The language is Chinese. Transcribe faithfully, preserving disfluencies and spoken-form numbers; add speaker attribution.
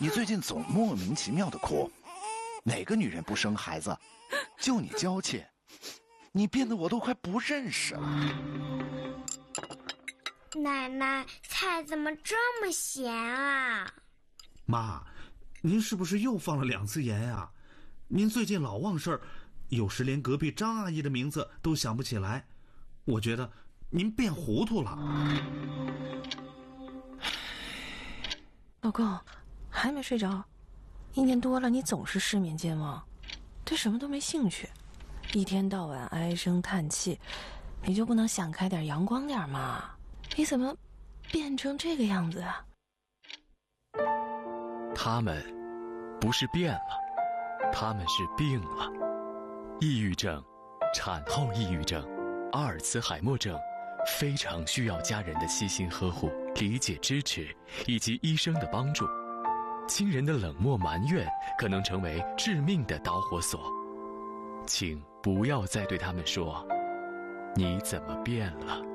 Speaker 1: 你最近总莫名其妙的哭，哪个女人不生孩子？就你娇气，你变得我都快不认识了。
Speaker 2: 奶奶，菜怎么这么咸啊？
Speaker 3: 妈，您是不是又放了两次盐呀？您最近老忘事儿，有时连隔壁张阿姨的名字都想不起来。我觉得您变糊涂了。
Speaker 4: 老公，还没睡着？一年多了，你总是失眠健忘，对什么都没兴趣，一天到晚唉声叹气，你就不能想开点、阳光点吗？你怎么变成这个样子啊？
Speaker 5: 他们不是变了，他们是病了。抑郁症、产后抑郁症、阿尔茨海默症非常需要家人的细心呵护、理解支持以及医生的帮助。亲人的冷漠埋怨可能成为致命的导火索，请不要再对他们说你怎么变了。